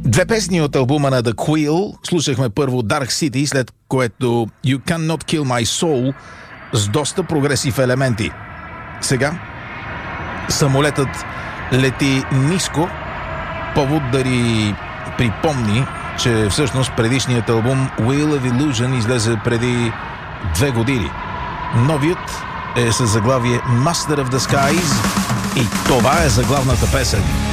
Две песни от албума на The Quill. Слушахме първо Dark City, след което You Cannot Kill My Soul с доста прогресив елементи. Сега самолетът лети ниско, повод да ни припомни, че всъщност предишният албум Wheel of Illusion излезе преди 2 години. Новият е със заглавие Master of the Skies и това е заглавната песен.